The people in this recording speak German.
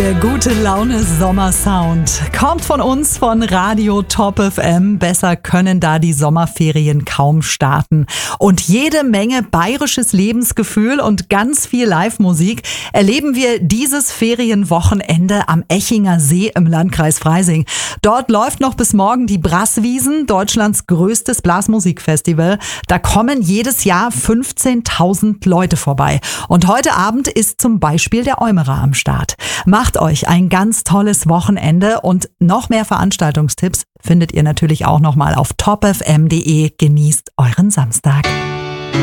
Der gute Laune Sommersound kommt von uns von Radio Top FM. Besser können da die Sommerferien kaum starten. Und jede Menge bayerisches Lebensgefühl und ganz viel Live-Musik erleben wir dieses Ferienwochenende am Echinger See im Landkreis Freising. Dort läuft noch bis morgen die Brasswiesen, Deutschlands größtes Blasmusikfestival. Da kommen jedes Jahr 15.000 Leute vorbei. Und heute Abend ist zum Beispiel der Eumerer am Start. Macht euch ein ganz tolles Wochenende und noch mehr Veranstaltungstipps findet ihr natürlich auch nochmal auf topfm.de. Genießt euren Samstag.